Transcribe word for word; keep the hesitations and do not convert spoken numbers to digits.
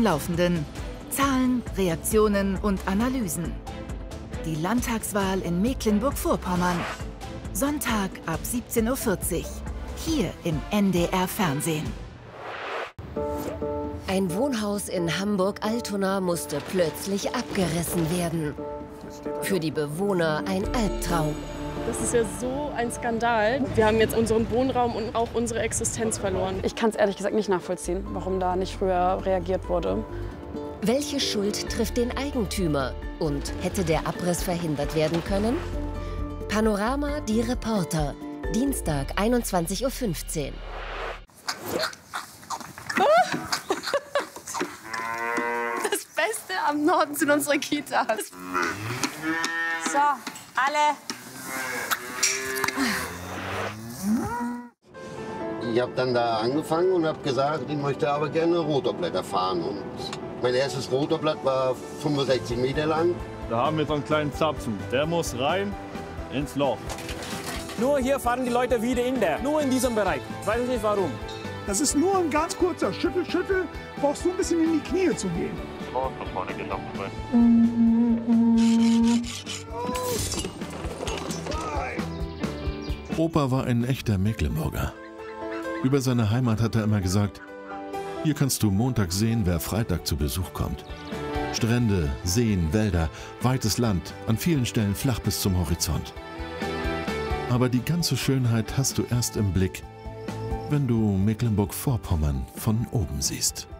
Laufenden. Zahlen, Reaktionen und Analysen. Die Landtagswahl in Mecklenburg-Vorpommern. Sonntag ab siebzehn Uhr vierzig. Hier im N D R-Fernsehen. Ein Wohnhaus in Hamburg-Altona musste plötzlich abgerissen werden. Für die Bewohner ein Albtraum. Das ist ja so ein Skandal. Wir haben jetzt unseren Wohnraum und auch unsere Existenz verloren. Ich kann es ehrlich gesagt nicht nachvollziehen, warum da nicht früher reagiert wurde. Welche Schuld trifft den Eigentümer? Und hätte der Abriss verhindert werden können? Panorama, die Reporter. Dienstag, einundzwanzig Uhr fünfzehn. Das Beste am Norden sind unsere Kitas. So, alle. Ich habe dann da angefangen und habe gesagt, ich möchte aber gerne Rotorblätter fahren. Und mein erstes Rotorblatt war fünfundsechzig Meter lang. Da haben wir so einen kleinen Zapfen. Der muss rein ins Loch. Nur hier fahren die Leute wieder in der. Nur in diesem Bereich. Ich weiß nicht warum. Das ist nur ein ganz kurzer Schüttel, Schüttel. Brauchst du ein bisschen in die Knie zu gehen. Oh, da vorne geht noch rein. Opa war ein echter Mecklenburger. Über seine Heimat hat er immer gesagt, hier kannst du Montag sehen, wer Freitag zu Besuch kommt. Strände, Seen, Wälder, weites Land, an vielen Stellen flach bis zum Horizont. Aber die ganze Schönheit hast du erst im Blick, wenn du Mecklenburg-Vorpommern von oben siehst.